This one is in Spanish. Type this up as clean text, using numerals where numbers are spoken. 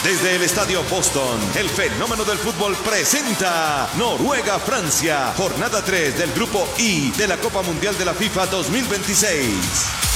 Desde el Estadio Boston, el fenómeno del fútbol presenta Noruega-Francia, jornada 3 del Grupo I de la Copa Mundial de la FIFA 2026.